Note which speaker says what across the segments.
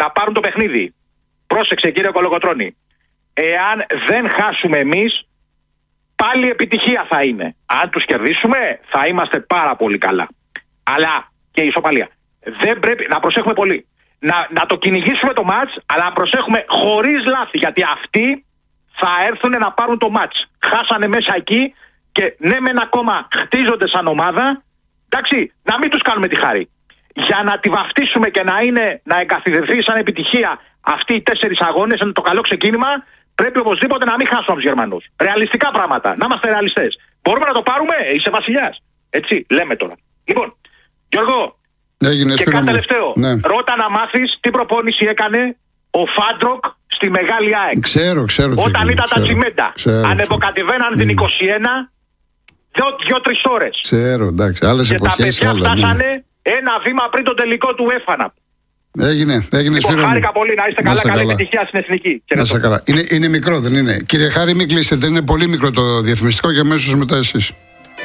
Speaker 1: να πάρουν το παιχνίδι. Πρόσεξε κύριε Κολοκοτρώνη. Εάν δεν χάσουμε εμείς, πάλι επιτυχία θα είναι. Αν τους κερδίσουμε, θα είμαστε πάρα πολύ καλά. Αλλά και η ισοπαλία. Δεν πρέπει να προσέχουμε πολύ. Να το κυνηγήσουμε το μάτς, αλλά να προσέχουμε χωρίς λάθη. Γιατί αυτοί θα έρθουν να πάρουν το μάτς. Χάσανε μέσα εκεί και ναι, μεν ακόμα χτίζονται σαν ομάδα. Εντάξει, να μην τους κάνουμε τη χάρη. Για να τη βαφτίσουμε και να εγκαθιδρυθεί σαν επιτυχία αυτοί οι 4 αγώνες, είναι το καλό ξεκίνημα. Πρέπει οπωσδήποτε να μην χάσουμε από τους Γερμανούς. Ρεαλιστικά πράγματα. Να είμαστε ρεαλιστές. Μπορούμε να το πάρουμε, είσαι βασιλιάς. Έτσι, λέμε τώρα. Λοιπόν, Γιώργο, και κάτι τελευταίο. Ναι. Ρώτα να μάθεις τι προπόνηση έκανε ο Φάντροκ στη Μεγάλη ΑΕΚ.
Speaker 2: Ξέρω.
Speaker 1: Όταν ήταν τα τσιμέντα. Ανεβοκατεβαίναν την 21, 2-3 ώρες.
Speaker 2: Ξέρω, εντάξει. Άλλες εποχές.
Speaker 1: Και τα παιδιά φτάσανε ένα βήμα πριν το τελικό του ΕΦΑΝΑ.
Speaker 2: Έγινε
Speaker 1: λοιπόν, χάρηκα πολύ, να είστε καλά. Καλή επιτυχία στην Εθνική.
Speaker 2: Να είστε καλά. Είναι μικρό, δεν είναι? Κύριε Χάρη, μην κλείσετε. Είναι πολύ μικρό το διαφημιστικό και αμέσως μετά εσείς.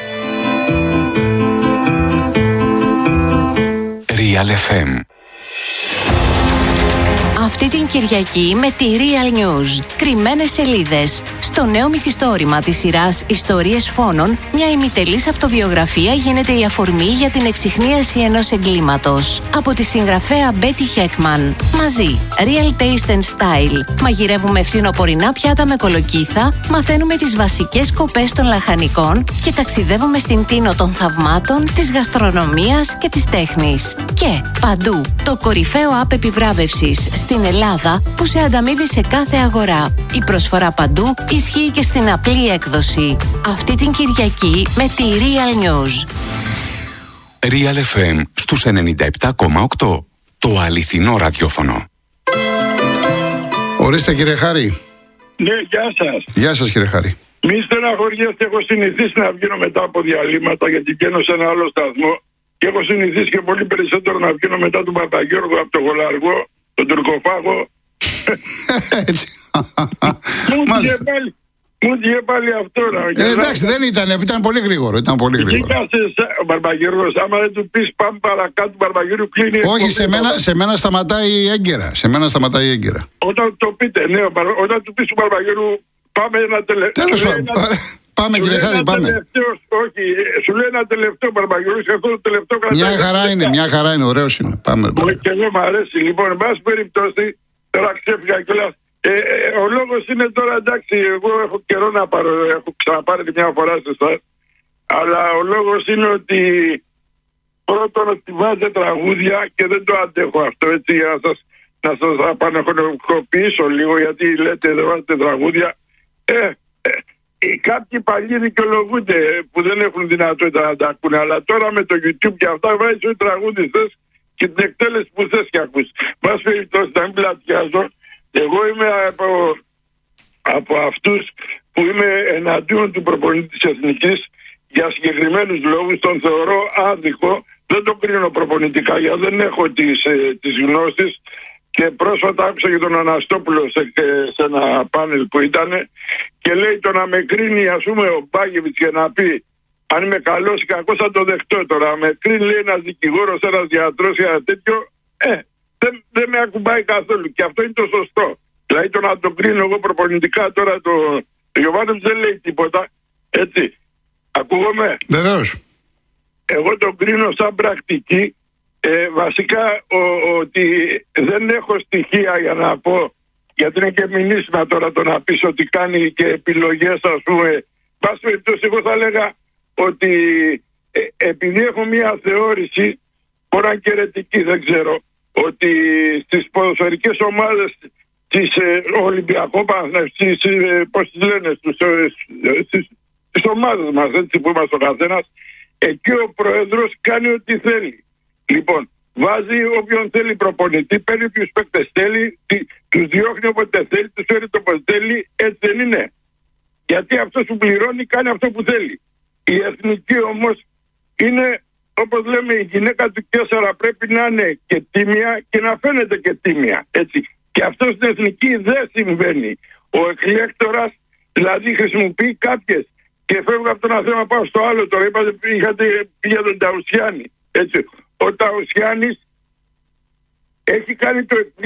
Speaker 3: Real FM.
Speaker 4: Αυτή την Κυριακή με τη Real News. Κρυμμένες σελίδες. Στο νέο μυθιστόρημα της σειράς Ιστορίες Φόνων, μια ημιτελής αυτοβιογραφία γίνεται η αφορμή για την εξιχνίαση ενός εγκλήματος. Από τη συγγραφέα Betty Heckman. Μαζί, Real Taste and Style. Μαγειρεύουμε φθινοπορεινά πιάτα με κολοκύθα, μαθαίνουμε τις βασικές σκοπές των λαχανικών και ταξιδεύουμε στην τίνο των θαυμάτων, της γαστρονομίας και της τέχνης. Και παντού, το κορυφαίο app επιβράβευσης στην Ελλάδα που σε ανταμείβει σε κάθε αγορά. Η προσφορά παντού ισχύει και στην απλή έκδοση. Αυτή την Κυριακή με τη Real News.
Speaker 3: Real FM στους 97,8. Το αληθινό ραδιόφωνο.
Speaker 2: Ορίστε κύριε Χάρη.
Speaker 5: Ναι, γεια σας.
Speaker 2: Γεια σας κύριε Χάρη.
Speaker 5: Μη στεναχωριέστε, έχω συνηθίσει να βγαίνω μετά από διαλύματα γιατί βγαίνω σε ένα άλλο σταθμό και έχω συνηθίσει και πολύ περισσότερο να βγαίνω μετά τον Παπαγιώργο από το Γολαργό, τον Τουρκοφάγο.
Speaker 2: Έτσι.
Speaker 5: Μου είχε πάλι αυτό.
Speaker 2: Εντάξει, δεν ήταν πολύ γρήγορο.
Speaker 5: Ο Μπαρμπαγιώργος, άμα δεν του πεις πάμε παρακάτω, του Μπαρμπαγιώργου κλείνει.
Speaker 2: Όχι, σε μένα σταματάει έγκαιρα.
Speaker 5: Όταν το πείτε, ναι, όταν του πεις του Μπαρμπαγιώργου πάμε ένα τελευταίο.
Speaker 2: Τέλος πάντων. Πάμε κύριε Χάρη, πάμε.
Speaker 5: Όχι, σου λέει ένα τελευταίο Μπαρμπαγιώργου και αυτό το τελευταίο κρατάει.
Speaker 2: Μια χαρά είναι, ωραίος είναι. Πάμε.
Speaker 5: Και εγώ μου αρέσει. Λοιπόν, εν πάση περιπτώσει, τώρα ξέφυγα κιόλας. Ο λόγος είναι τώρα, εντάξει, εγώ έχω καιρό να πάρω, έχω ξαναπάρει και μια φορά σε εσάς, αλλά ο λόγος είναι ότι πρώτον ότι βάζετε τραγούδια και δεν το αντέχω αυτό, έτσι, να σας απανεχωνοποιήσω λίγο, γιατί λέτε δεν βάζετε τραγούδια. Κάποιοι παλιοί δικαιολογούνται που δεν έχουν δυνατότητα να τα ακούνε, αλλά τώρα με το YouTube και αυτά βάζεις ό,τι τραγούδι θες και την εκτέλεση που θες και ακούς. Μας περιπτώσει να μην πλατιάζω. Εγώ είμαι από αυτούς που είμαι εναντίον του προπονητή της Εθνικής για συγκεκριμένους λόγους. Τον θεωρώ άδικο, δεν τον κρίνω προπονητικά γιατί δεν έχω τις γνώσεις και πρόσφατα άκουσα και τον Αναστόπουλο σε ένα πάνελ που ήταν και λέει το να με κρίνει ας πούμε ο Μπάγεβιτς και να πει αν είμαι καλός ή κακός θα το δεχτώ. Τώρα με κρίνει λέει ένας δικηγόρος, ένας γιατρός ή ένα τέτοιο, δεν με ακουμπάει καθόλου και αυτό είναι το σωστό. Δηλαδή το να το κρίνω εγώ προπονητικά τώρα το Γιωβάνοβιτς δεν λέει τίποτα, έτσι. Ακούγομαι.
Speaker 2: Βεβαίως.
Speaker 5: Εγώ το κρίνω σαν πρακτική. Βασικά ότι δεν έχω στοιχεία για να πω, γιατί είναι και μηνύσιμα τώρα το να πεις ότι κάνει και επιλογές ας πούμε. Πάση περιπτώσει εγώ θα έλεγα ότι επειδή έχω μια θεώρηση, μπορεί να είναι και αιρετική, δεν ξέρω, ότι στις ποδοσφαιρικές ομάδες της Ολυμπιακού Παναθηναϊκού, πώς τις λένε, στις ομάδες μας, έτσι που είμαστε ο καθένας, εκεί ο πρόεδρος κάνει ό,τι θέλει. Λοιπόν, βάζει όποιον θέλει προπονητή, παίρνει ποιους παίκτες θέλει, τους διώχνει όποτε θέλει, τους φέρει όποτε θέλει, έτσι δεν είναι? Γιατί αυτός που πληρώνει κάνει αυτό που θέλει. Η εθνική όμως είναι, όπως λέμε, η γυναίκα του Κέσσαρα πρέπει να είναι και τίμια και να φαίνεται και τίμια, έτσι. Και αυτό στην εθνική δεν συμβαίνει. Ο εκλέκτορας δηλαδή χρησιμοποιεί κάποιες και φεύγω από το ένα θέμα, πάω στο άλλο. Τώρα είπατε πήγε τον Ταουσιάννη, έτσι. Ο Ταουσιάννης έχει κάνει το